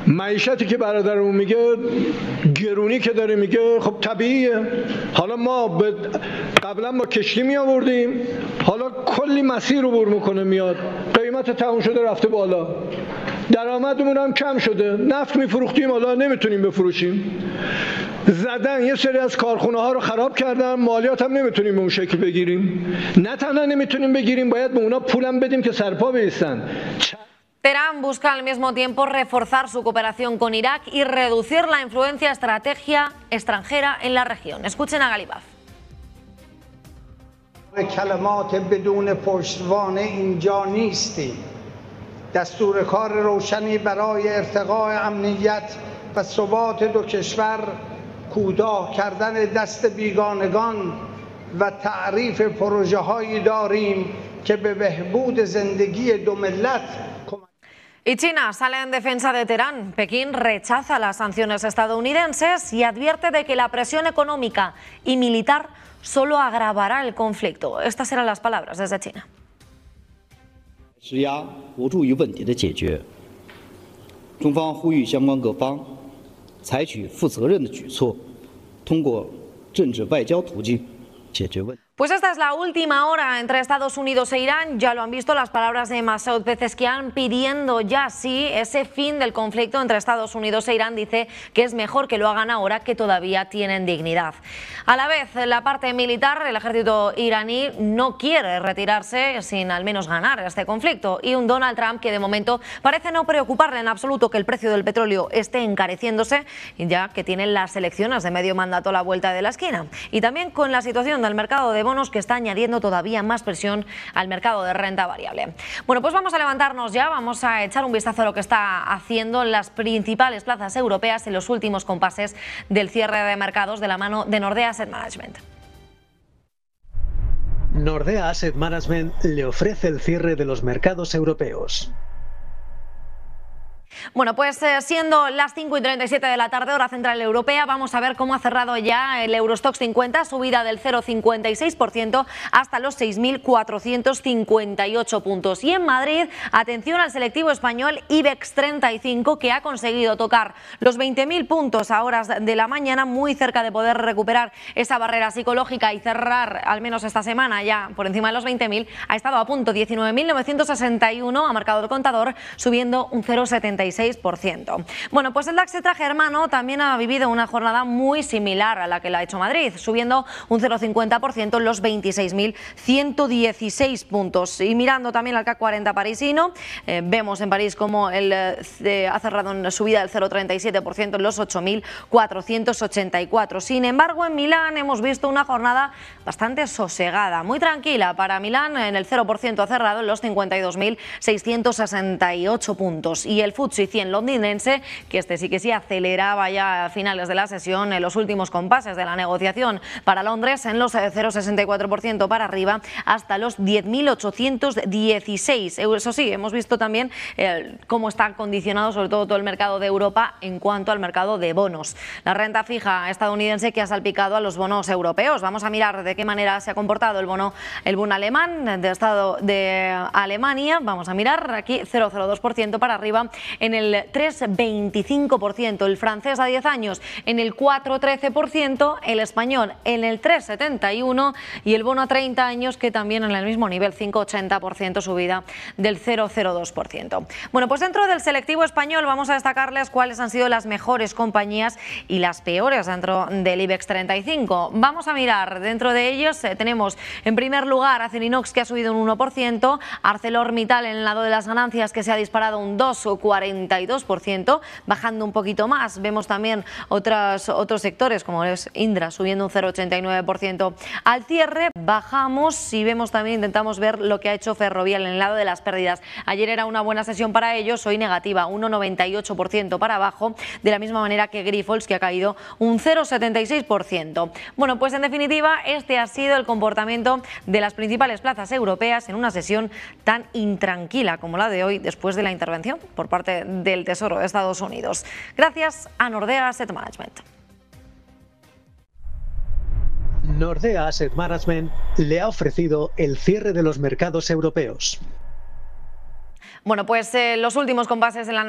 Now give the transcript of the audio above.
معیشتی که برادرمون میگه، گرونی که داره میگه، خب طبیعیه. حالا ما قبلا با کشتی می آوردیم، حالا کلی مسیر رو بر میکنه میاد، قیمت تموم شده رفته بالا، درآمدمون هم کم شده، نفت میفروختیم حالا نمیتونیم بفروشیم، زدن یه سری از کارخونه ها رو خراب کردن، مالیات هم نمیتونیم به اون شکل بگیریم. نه تنها نمیتونیم بگیریم، باید به اونا پولم بدیم که سرپا بایستن. Teherán busca al mismo tiempo reforzar su cooperación con Irak y reducir la influencia estrategia extranjera en la región. Escuchen a Galibaf. کلمات بدون پشتوانه اینجا نیستیم. دستور کار روشنی برای ارتقاء امنیت و ثبات دو کشور، کوتاه کردن دست بیگانگان و تعریف پروژه‌هایی داریم که به بهبود زندگی دو ملت. Y China sale en defensa de Teherán. Pekín rechaza las sanciones estadounidenses y advierte de que la presión económica y militar solo agravará el conflicto. Estas eran las palabras desde China. 施压无助于问题的解决，中方呼吁相关各方采取负责任的举措，通过政治外交途径解决问题。 Pues esta es la última hora entre Estados Unidos e Irán. Ya lo han visto las palabras de Masoud Pezeshkian pidiendo ya sí ese fin del conflicto entre Estados Unidos e Irán. Dice que es mejor que lo hagan ahora, que todavía tienen dignidad. A la vez, la parte militar, el ejército iraní no quiere retirarse sin al menos ganar este conflicto. Y un Donald Trump que de momento parece no preocuparle en absoluto que el precio del petróleo esté encareciéndose, ya que tienen las elecciones de medio mandato a la vuelta de la esquina. Y también con la situación del mercado de bonos que está añadiendo todavía más presión al mercado de renta variable. Bueno, pues vamos a levantarnos ya, vamos a echar un vistazo a lo que está haciendo las principales plazas europeas en los últimos compases del cierre de mercados de la mano de Nordea Asset Management. Nordea Asset Management le ofrece el cierre de los mercados europeos. Bueno, pues siendo las 5:37 de la tarde, hora central europea, vamos a ver cómo ha cerrado ya el Eurostoxx 50, subida del 0,56% hasta los 6.458 puntos. Y en Madrid, atención al selectivo español IBEX 35, que ha conseguido tocar los 20.000 puntos a horas de la mañana, muy cerca de poder recuperar esa barrera psicológica y cerrar, al menos esta semana, ya por encima de los 20.000. Ha estado a punto, 19.961, ha marcado el contador, subiendo un 0,76%. Bueno, pues el DAX germano también ha vivido una jornada muy similar a la que la ha hecho Madrid, subiendo un 0,50% en los 26.116 puntos. Y mirando también al CAC 40 parisino, vemos en París como ha cerrado en subida del 0,37% en los 8.484. Sin embargo, en Milán hemos visto una jornada bastante sosegada, muy tranquila para Milán. En el 0% ha cerrado en los 52.668 puntos. Y el FTSE 100 londinense, que este sí que sí aceleraba ya a finales de la sesión, en los últimos compases de la negociación para Londres, en los 0,64% para arriba hasta los 10.816. Eso sí, hemos visto también cómo está condicionado sobre todo el mercado de Europa en cuanto al mercado de bonos. La renta fija estadounidense que ha salpicado a los bonos europeos. Vamos a mirar de qué manera se ha comportado el bono alemán de Estado de Alemania. Vamos a mirar aquí 0,02% para arriba en el 3,25%, el francés a 10 años en el 4,13%, el español en el 3,71% y el bono a 30 años que también en el mismo nivel, 5,80%, subida del 0,02%. Bueno, pues dentro del selectivo español vamos a destacarles cuáles han sido las mejores compañías y las peores dentro del IBEX 35. Vamos a mirar, dentro de ellos tenemos en primer lugar Acerinox, que ha subido un 1%, ArcelorMittal en el lado de las ganancias, que se ha disparado un 2,42%, bajando un poquito más. Vemos también otros sectores como es Indra subiendo un 0,89%. Al cierre bajamos y vemos también, intentamos ver lo que ha hecho Ferrovial en el lado de las pérdidas. Ayer era una buena sesión para ellos, hoy negativa, 1,98% para abajo, de la misma manera que Grifols, que ha caído un 0,76%. Bueno, pues en definitiva este ha sido el comportamiento de las principales plazas europeas en una sesión tan intranquila como la de hoy, después de la intervención por parte del Tesoro de Estados Unidos. Gracias a Nordea Asset Management. Nordea Asset Management le ha ofrecido el cierre de los mercados europeos. Bueno, pues los últimos compases en la